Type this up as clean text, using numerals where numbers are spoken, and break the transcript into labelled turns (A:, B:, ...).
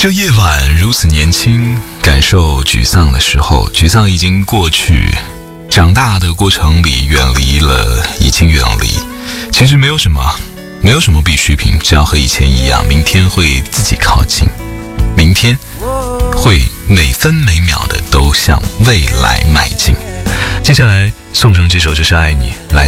A: 这夜晚如此年轻，感受沮丧的时候，沮丧已经过去。长大的过程里，远离了，已经远离。其实没有什么必需品，只要和以前一样，明天会自己靠近，明天会每分每秒的都向未来迈进。接下来送上这首就是爱你，来